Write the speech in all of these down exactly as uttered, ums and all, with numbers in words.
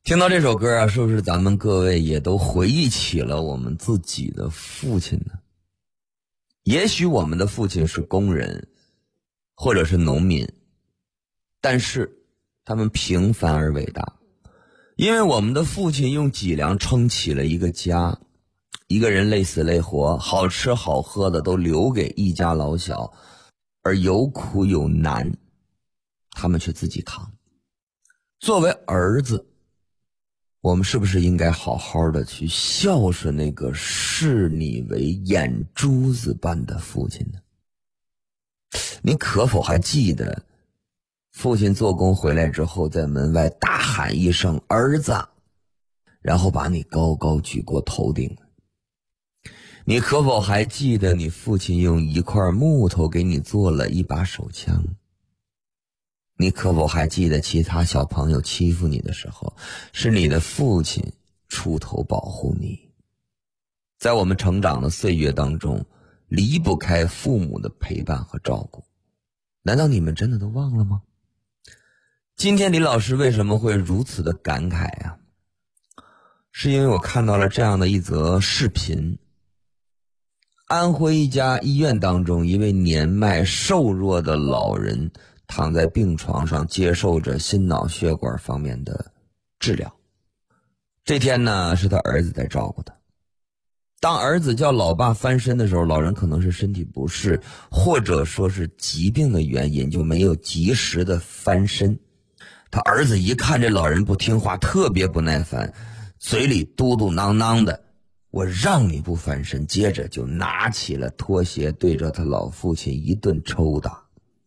听到这首歌啊，是不是咱们各位也都回忆起了我们自己的父亲呢？也许我们的父亲是工人，或者是农民，但是他们平凡而伟大，因为我们的父亲用脊梁撑起了一个家，一个人累死累活，好吃好喝的都留给一家老小，而有苦有难，他们却自己扛。作为儿子，我们是不是应该好好的去孝顺那个视你为眼珠子般的父亲呢？你可否还记得父亲做工回来之后在门外大喊一声儿子，然后把你高高举过头顶？你可否还记得你父亲用一块木头给你做了一把手枪？你可否还记得其他小朋友欺负你的时候，是你的父亲出头保护你？在我们成长的岁月当中，离不开父母的陪伴和照顾，难道你们真的都忘了吗？今天李老师为什么会如此的感慨啊？是因为我看到了这样的一则视频。安徽一家医院当中，一位年迈瘦弱的老人躺在病床上接受着心脑血管方面的治疗。这天呢，是他儿子在照顾他。当儿子叫老爸翻身的时候，老人可能是身体不适，或者说是疾病的原因，就没有及时的翻身。他儿子一看这老人不听话，特别不耐烦，嘴里嘟嘟囔囔的，我让你不翻身，接着就拿起了拖鞋对着他老父亲一顿抽打。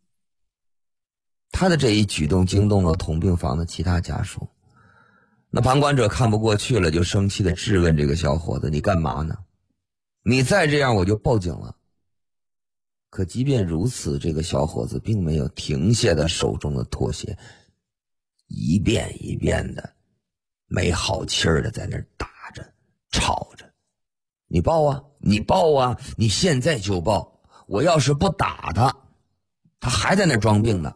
他的这一举动惊动了同病房的其他家属，那旁观者看不过去了，就生气地质问这个小伙子，你干嘛呢？你再这样我就报警了。可即便如此，这个小伙子并没有停下他手中的拖鞋，一遍一遍的没好气儿的在那儿打着吵着，你报啊，你报啊，你现在就报，我要是不打他，他还在那儿装病呢。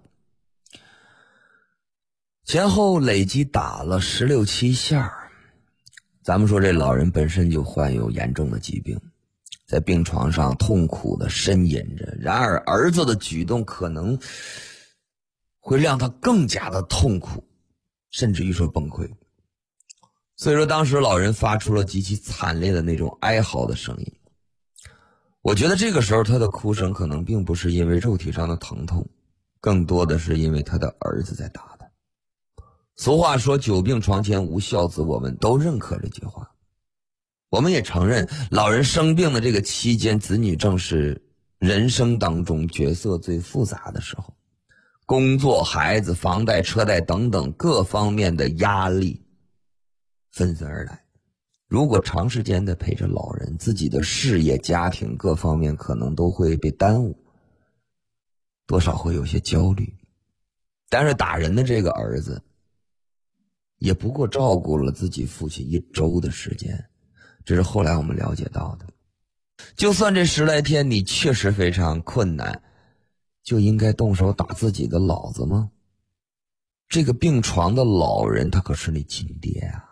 前后累计打了十六七下。咱们说这老人本身就患有严重的疾病，在病床上痛苦的呻吟着，然而儿子的举动可能会让他更加的痛苦，甚至于说崩溃。所以说当时老人发出了极其惨烈的那种哀嚎的声音。我觉得这个时候他的哭声可能并不是因为肉体上的疼痛，更多的是因为他的儿子在打他。俗话说久病床前无孝子，我们都认可这句话。我们也承认老人生病的这个期间，子女正是人生当中角色最复杂的时候，工作、孩子、房贷、车贷等等各方面的压力纷纷而来。如果长时间的陪着老人，自己的事业、家庭各方面可能都会被耽误，多少会有些焦虑。但是打人的这个儿子也不过照顾了自己父亲一周的时间，这是后来我们了解到的。就算这十来天你确实非常困难，就应该动手打自己的老子吗？这个病床的老人他可是你亲爹啊。